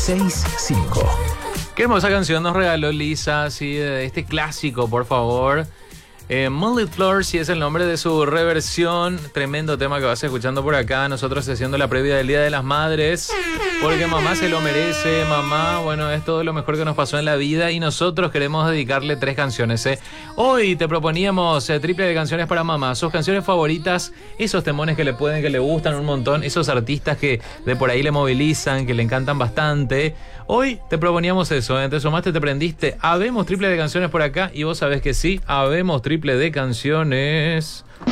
6-5. Qué hermosa canción nos regaló Lisa, así de este clásico, por favor. Moonlit Floor, sí es el nombre de su reversión. Tremendo tema que vas escuchando por acá. Nosotros haciendo la previa del Día de las Madres. Porque mamá se lo merece. Mamá, bueno, es todo lo mejor que nos pasó en la vida. Y nosotros queremos dedicarle 3 canciones. Hoy te proponíamos triple de canciones para mamá. Sus canciones favoritas. Esos temones que le gustan un montón. Esos artistas que de por ahí le movilizan, que le encantan bastante. Hoy te proponíamos eso. Te sumaste, te prendiste. Habemos triple de canciones por acá. Y vos sabés que sí, habemos triple de canciones.